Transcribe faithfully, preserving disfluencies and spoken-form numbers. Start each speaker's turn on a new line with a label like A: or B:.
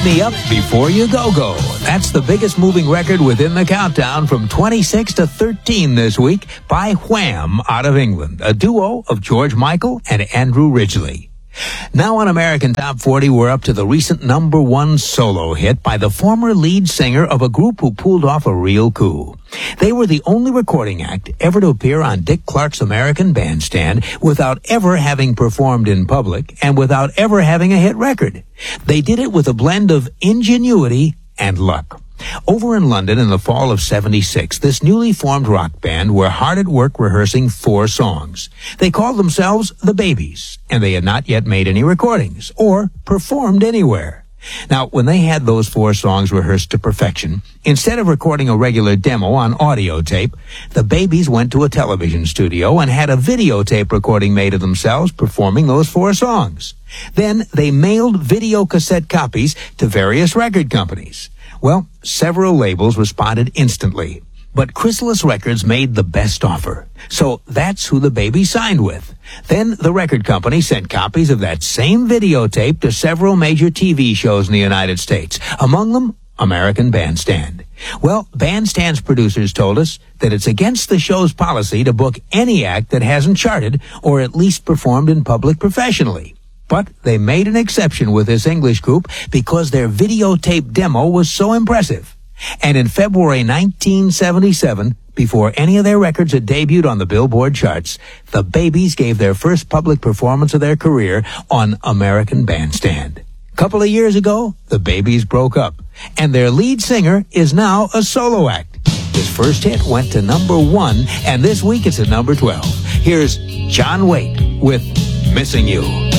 A: Wake Me Up Before You Go Go. That's the biggest moving record within the countdown from twenty-six to thirteen this week by Wham out of England, a duo of George Michael and Andrew Ridgeley. Now on American Top forty, we're up to the recent number one solo hit by the former lead singer of a group who pulled off a real coup. They were the only recording act ever to appear on Dick Clark's American Bandstand without ever having performed in public and without ever having a hit record. They did it with a blend of ingenuity and luck. Over in London in the fall of seventy-six, this newly formed rock band were hard at work rehearsing four songs. They called themselves The Babies, and they had not yet made any recordings or performed anywhere. Now, when they had those four songs rehearsed to perfection, instead of recording a regular demo on audio tape, the Babies went to a television studio and had a videotape recording made of themselves performing those four songs. Then they mailed video cassette copies to various record companies. Well, several labels responded instantly, but Chrysalis Records made the best offer. So that's who the Babies signed with. Then the record company sent copies of that same videotape to several major T V shows in the United States, among them American Bandstand. Well, Bandstand's producers told us that it's against the show's policy to book any act that hasn't charted or at least performed in public professionally. But they made an exception with this English group because their videotape demo was so impressive. And in February nineteen seventy-seven, before any of their records had debuted on the Billboard charts, the Babies gave their first public performance of their career on American Bandstand. A couple of years ago, the Babies broke up, and their lead singer is now a solo act. His first hit went to number one, and this week it's at number twelve. Here's John Waite with Missing You.